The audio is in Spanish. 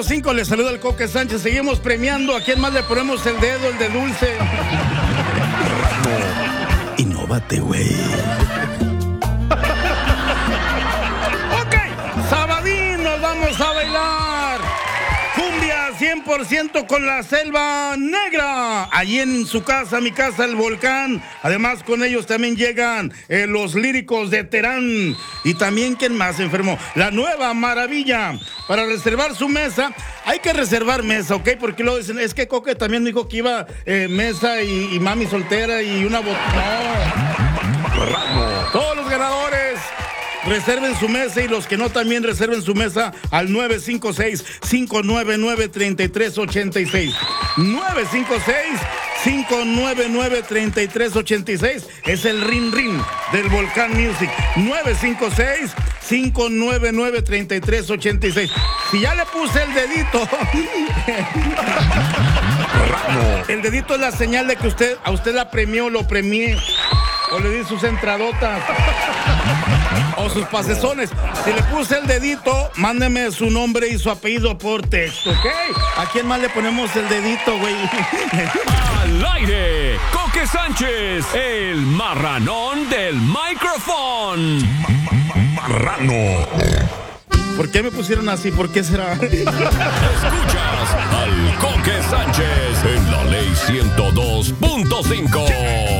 5 le saluda el Coque Sánchez. Seguimos premiando. ¿A quién más le ponemos el dedo, el de dulce? Innovate, güey. Ok, sabadín, nos vamos a bailar. Cumbia 100% con la Selva Negra. Allí en su casa, mi casa, el Volcán. Además, con ellos también llegan los Líricos de Terán. Y también, ¿quién más enfermó? La Nueva Maravilla. Para reservar su mesa, hay que reservar mesa, ¿ok? Porque luego dicen, es que Coque también dijo que iba mesa y mami soltera y una botella. No. Todos los ganadores reserven su mesa y los que no también reserven su mesa al 956-599-3386. 956-599-3386 es el ring del Volcán Music. 956-599-3386. Si ya le puse el dedito, el dedito es la señal de que a usted la premió, lo premié, o le di sus entradotas o sus pasesones. Si le puse el dedito, mándeme su nombre y su apellido por texto, ¿ok? ¿A quién más le ponemos el dedito, güey? Al aire, Coque Sánchez, el marranón del micrófono. Marrano. ¿Por qué me pusieron así? ¿Por qué será? Escuchas al Coque Sánchez en la ley 102.5.